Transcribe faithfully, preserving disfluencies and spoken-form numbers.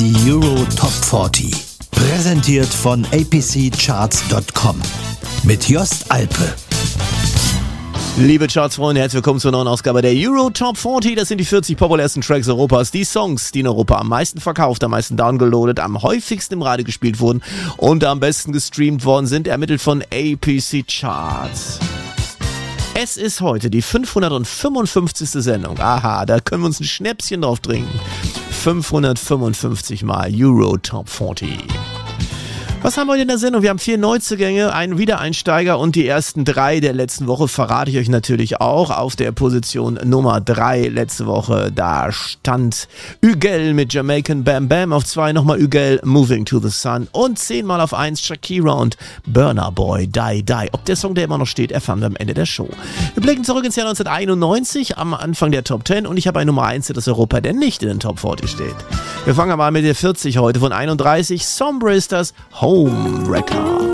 Die Euro Top vierzig. Präsentiert von a p c charts punkt com. Mit Jost Alpe. Liebe Chartsfreunde, herzlich willkommen zur neuen Ausgabe der Euro Top vierzig. Das sind die vierzig populärsten Tracks Europas. Die Songs, die in Europa am meisten verkauft, am meisten downgeloadet, am häufigsten im Radio gespielt wurden und am besten gestreamt worden sind, ermittelt von A P C Charts. Es ist heute die fünfhundertfünfundfünfzigste Sendung. Aha, da können wir uns ein Schnäpschen drauf trinken. fünfhundertfünfundfünfzig Mal Euro Top vierzig. Was haben wir heute in der Sendung? Wir haben vier Neuzugänge, einen Wiedereinsteiger und die ersten drei der letzten Woche verrate ich euch natürlich auch. Auf der Position Nummer drei letzte Woche, da stand Ügel mit Jamaican Bam Bam. Auf zwei nochmal Ügel, Moving to the Sun. Und zehnmal auf eins Shakira und Burna Boy, Die Die. Ob der Song, der immer noch steht, erfahren wir am Ende der Show. Wir blicken zurück ins Jahr neunzehnhunderteinundneunzig, am Anfang der Top zehn. Und ich habe eine Nummer eins das Europa, der nicht in den Top vierzig steht. Wir fangen mal mit der vierzig heute von einunddreißig. Sombre ist das Home Wrecker.